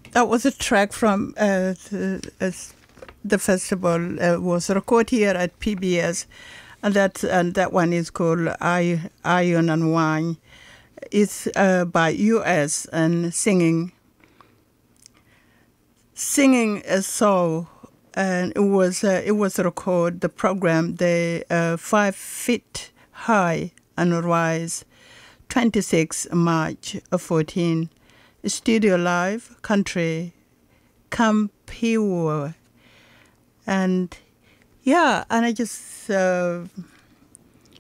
That was a track from the festival was recorded here at PBS, and that one is called Iron and Wine. It's by U.S. and singing a song, and it was recorded. The program, the 5 Feet High and Rise, 26 March of 14. Studio Live, Country, Campewa. And yeah, and I just